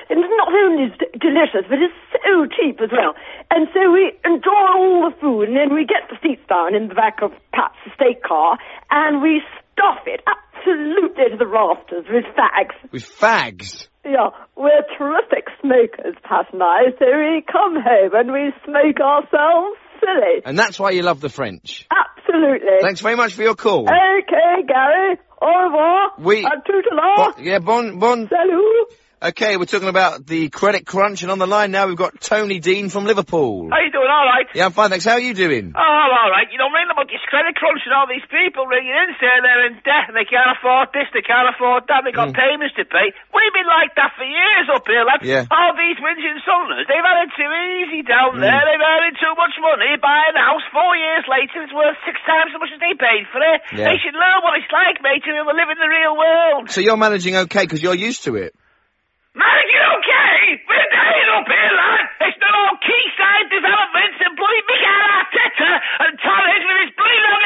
And it's not only delicious, but it's so cheap as well. And so we enjoy all the food, and then we get the seats down in the back of Pat's estate car, and we stuff it absolutely to the rafters with fags. With fags? Yeah, we're terrific smokers, Pat and I, so we come home and we smoke ourselves silly. And that's why you love the French? Absolutely. Thanks very much for your call. Okay, Gary. Au revoir. À tout à l'heure. Bon. Salut. Okay, we're talking about the credit crunch, and on the line now we've got Tony Dean from Liverpool. How you doing? All right? Yeah, I'm fine, thanks. How are you doing? Oh, I'm all right. You know, reading about this credit crunch and all these people ringing in saying they're in debt and they can't afford this, they can't afford that, they got payments to pay. We've been like that for years up here, lads. Yeah. All these whinging southerners, they've had it too easy down there. They've earned too much money, buying a house 4 years later, it's worth 6 times as much as they paid for it. Yeah. They should learn what it's like, mate, to live in the real world. So you're managing okay because you're used to it? Managing okay? We're dying up here, lad. It's not all quayside developments and bloody Miguel Arteta and Torres with his bloody long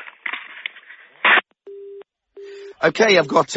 hair. Okay, I've got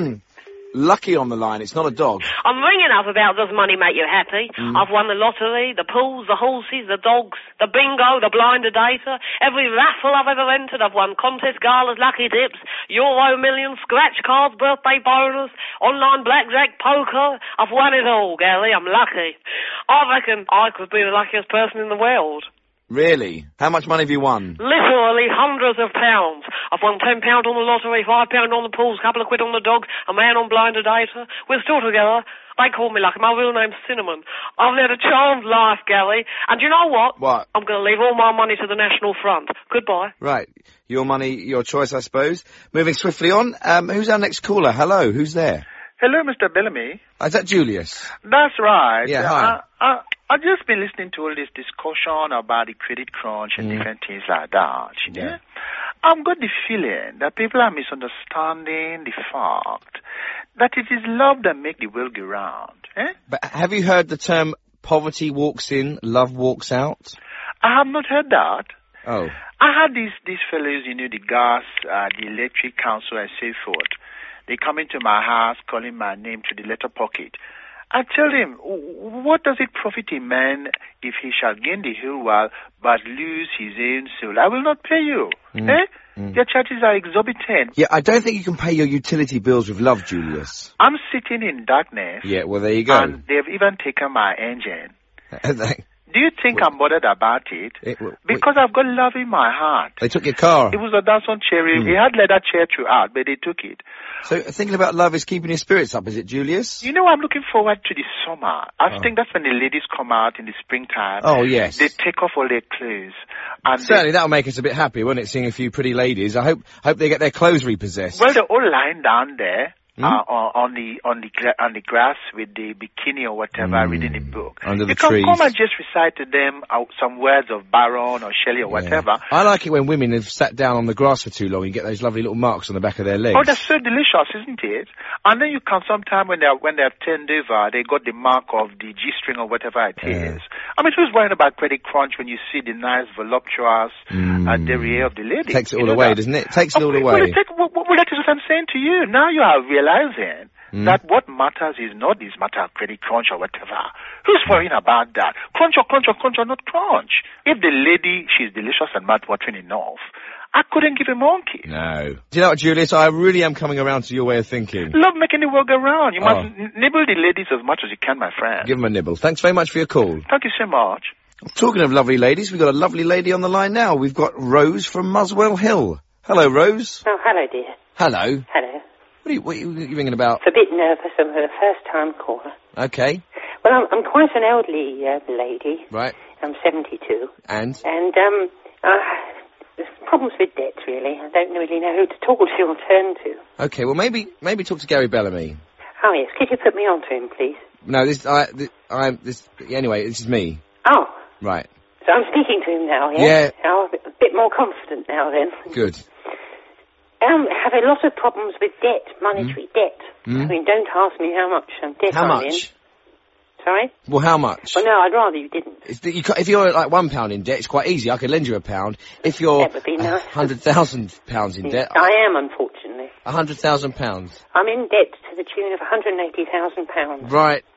Lucky on the line. It's not a dog. I'm ringing up about does money make you happy. I've won the lottery, the pools, the horses, the dogs, the bingo, the blinder data, every raffle I've ever entered. I've won contest galas, lucky dips, Euro million, scratch cards, birthday bonus, online blackjack, poker. I've won it all, Gary. I'm lucky. I reckon I could be the luckiest person in the world. Really? How much money have you won? Literally hundreds of pounds. I've won £10 on the lottery, £5 on the pools, a couple of quid on the dog, a man on blinder data. We're still together. They call me Lucky. My real name's Cinnamon. I've led a charmed life, Gary. And you know what? What? I'm going to leave all my money to the National Front. Goodbye. Right. Your money, your choice, I suppose. Moving swiftly on. Who's our next caller? Hello, who's there? Hello, Mr. Bellamy. Is that Julius? That's right. Yeah, hi. I've just been listening to all this discussion about the credit crunch and different things like that. You know? I've got the feeling that people are misunderstanding the fact that it is love that makes the world go round. But have you heard the term poverty walks in, love walks out? I have not heard that. Oh. I had these fellows, you know, the gas, the electric council and so forth. They come into my house calling my name to the letter pocket. I tell him, what does it profit a man if he shall gain the whole world but lose his own soul? I will not pay you. Your charges are exorbitant. Yeah, I don't think you can pay your utility bills with love, Julius. I'm sitting in darkness. Yeah, well, there you go. And they've even taken my engine. Do you think I'm bothered about it? Because I've got love in my heart. They took your car. It was a Datsun Cherry. It had leather chair throughout, but they took it. So thinking about love is keeping your spirits up, is it, Julius? You know, I'm looking forward to the summer. I think that's when the ladies come out in the springtime. Oh, yes. They take off all their clothes. And certainly, that'll make us a bit happy, won't it, seeing a few pretty ladies? I hope they get their clothes repossessed. Well, they're all lying down there. On the grass with the bikini or whatever, reading the book. Under the trees. trees. You can come and just recite to them some words of Byron or Shelley or whatever. I like it when women have sat down on the grass for too long. You get those lovely little marks on the back of their legs. Oh, that's so delicious, isn't it? And then you come sometime when they're turned over, they got the mark of the G-string or whatever it is. I mean, who's worrying about credit crunch when you see the nice voluptuous derriere of the lady? Takes it all away, doesn't it? Takes it all away. Well, that is what I'm saying to you. Now you are realizing that what matters is not this matter of credit crunch or whatever. Who's worrying about that? Crunch or not crunch. If the lady, she's delicious and mouth-watering enough, I couldn't give a monkey. No. Do you know what, Julius? I really am coming around to your way of thinking. Love making the world go round. You must nibble the ladies as much as you can, my friend. Give them a nibble. Thanks very much for your call. Thank you so much. Talking of lovely ladies, we've got a lovely lady on the line now. We've got Rose from Muswell Hill. Hello, Rose. Oh, hello, dear. Hello. Hello. What are you ringing about? I'm a bit nervous. I'm a first-time caller. Okay. Well, I'm quite an elderly lady. Right. I'm 72. And? And, there's problems with debt, really. I don't really know who to talk to or turn to. Okay, well, maybe talk to Gary Bellamy. Oh, yes. Could you put me on to him, please? No, anyway, this is me. Oh. Right. So I'm speaking to him now, yeah? Yeah. I'm a bit more confident now, then. Good. Have a lot of problems with debt, monetary debt. I mean, don't ask me how much debt how I'm much? in. Sorry? Well, how much? Well, no, I'd rather you didn't. If you're like £1 in debt, it's quite easy. I could lend you £1. If you're That would be nice. £100,000 in debt, I am, unfortunately. £100,000. I'm in debt to the tune of £180,000. Right.